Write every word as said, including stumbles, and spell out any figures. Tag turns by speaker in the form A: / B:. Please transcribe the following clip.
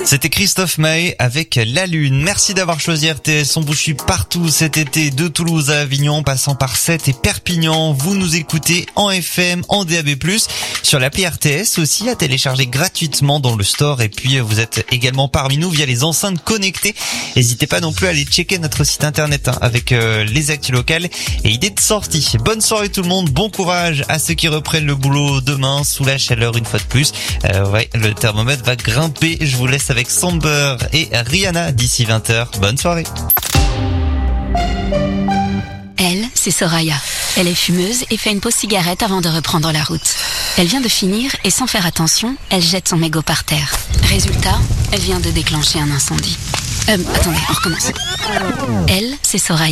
A: C'était Christophe Mahé avec La Lune. Merci d'avoir choisi R T S. On vous suit partout cet été, de Toulouse à Avignon, passant par Sète et Perpignan. Vous nous écoutez en F M, en D A B plus, sur l'appli R T S aussi à télécharger gratuitement dans le store. Et puis vous êtes également parmi nous via les enceintes connectées. N'hésitez pas non plus à aller checker notre site internet hein, avec euh, les actus locales et idées de sortie. Bonne soirée tout le monde, bon courage à ceux qui reprennent le boulot demain sous la chaleur une fois de plus. Euh, ouais, le thermomètre va grimper. Je vous laisse avec Samber et Rihanna d'ici vingt heures. Bonne soirée.
B: Elle, c'est Soraya. Elle est fumeuse et fait une pause cigarette avant de reprendre la route. Elle vient de finir et sans faire attention, elle jette son mégot par terre. Résultat, elle vient de déclencher un incendie. Euh, attendez, on recommence. Elle, c'est Soraya.